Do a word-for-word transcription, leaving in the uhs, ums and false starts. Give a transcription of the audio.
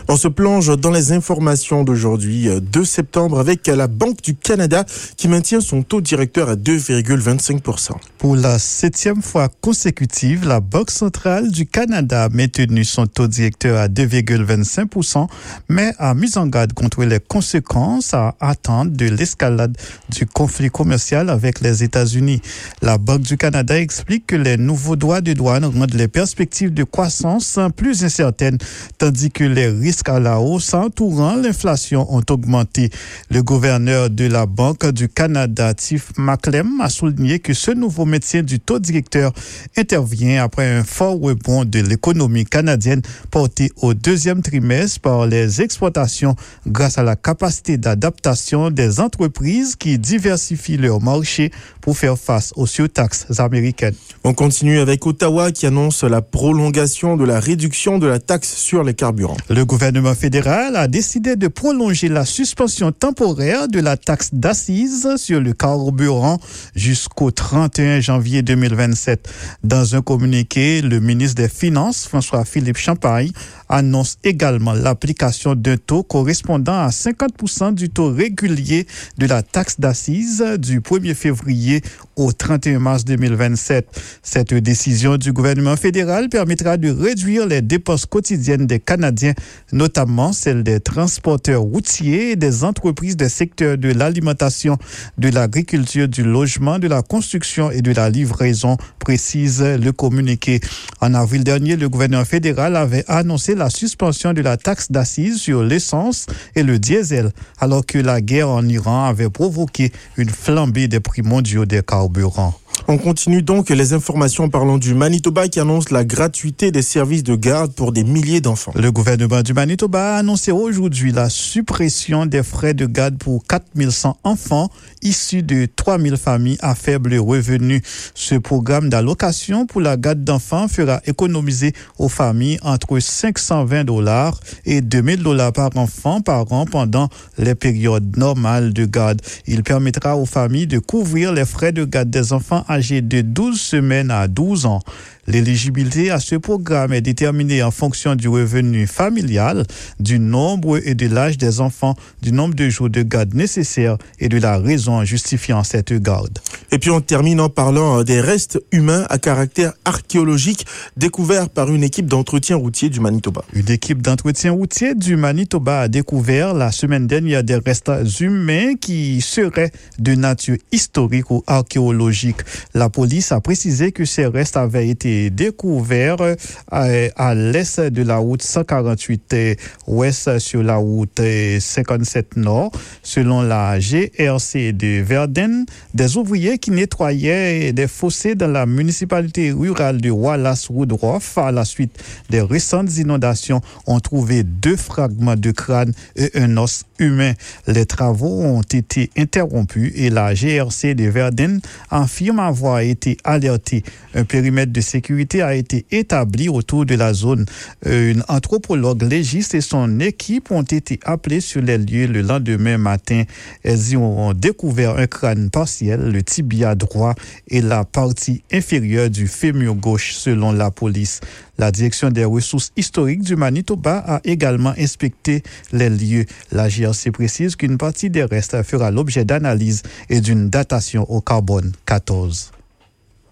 On se plonge dans les informations d'aujourd'hui, deux septembre, avec la Banque du Canada qui maintient son taux directeur à deux virgule vingt-cinq pour cent. Pour la septième fois consécutive, la Banque centrale du Canada a maintenu son taux directeur à deux virgule vingt-cinq pour cent, mais a mis en garde contre les conséquences à attendre de l'escalade du conflit commercial avec les États-Unis. La Banque du Canada explique que les nouveaux droits de douane rendent les perspectives de croissance plus incertaines, tandis que les risques à la hausse entourant l'inflation ont augmenté. Le gouverneur de la Banque du Canada, Tiff Macklem, a souligné que ce nouveau maintien du taux directeur intervient après un fort rebond de l'économie canadienne porté au deuxième trimestre par les exportations grâce à la capacité d'adaptation des entreprises qui diversifient leur marché pour faire face aux surtaxes américaines. On continue avec Ottawa qui annonce la prolongation de la réduction de la taxe sur les carburants. Le gouvernement Le gouvernement fédéral a décidé de prolonger la suspension temporaire de la taxe d'assises sur le carburant jusqu'au trente et un janvier deux mille vingt-sept. Dans un communiqué, le ministre des Finances, François-Philippe Champagne, annonce également l'application d'un taux correspondant à cinquante pour cent du taux régulier de la taxe d'assises du premier février au trente et un mars deux mille vingt-sept. Cette décision du gouvernement fédéral permettra de réduire les dépenses quotidiennes des Canadiens, notamment celles des transporteurs routiers et des entreprises des secteurs de l'alimentation, de l'agriculture, du logement, de la construction et de la livraison, précise le communiqué. En avril dernier, le gouvernement fédéral avait annoncé la suspension de la taxe d'assises sur l'essence et le diesel, alors que la guerre en Iran avait provoqué une flambée des prix mondiaux des carburants. On continue donc les informations parlant du Manitoba qui annonce la gratuité des services de garde pour des milliers d'enfants. Le gouvernement du Manitoba a annoncé aujourd'hui la suppression des frais de garde pour quatre mille cent enfants issus de trois mille familles à faible revenu. Ce programme d'allocation pour la garde d'enfants fera économiser aux familles entre cinq cent vingt dollars et deux mille dollars par enfant par an pendant les périodes normales de garde. Il permettra aux familles de couvrir les frais de garde des enfants âgés de douze semaines à douze ans. L'éligibilité à ce programme est déterminée en fonction du revenu familial, du nombre et de l'âge des enfants, du nombre de jours de garde nécessaires et de la raison justifiant cette garde. Et puis on termine en parlant des restes humains à caractère archéologique découverts par une équipe d'entretien routier du Manitoba. Une équipe d'entretien routier du Manitoba a découvert la semaine dernière des restes humains qui seraient de nature historique ou archéologique. La police a précisé que ces restes avaient été découvert à, à l'est de la route cent quarante-huit ouest sur la route cinquante-sept nord. Selon la G R C de Verden, des ouvriers qui nettoyaient des fossés dans la municipalité rurale de Wallace-Woodruff à la suite des récentes inondations ont trouvé deux fragments de crâne et un os humain. Les travaux ont été interrompus et la G R C de Verden affirme avoir été alertée. Un périmètre de sécurité a été établi autour de la zone. Une anthropologue légiste et son équipe ont été appelés sur les lieux le lendemain matin. Elles y ont découvert un crâne partiel, le tibia droit et la partie inférieure du fémur gauche, selon la police. La direction des ressources historiques du Manitoba a également inspecté les lieux. La G R C précise qu'une partie des restes fera l'objet d'analyse et d'une datation au carbone quatorze.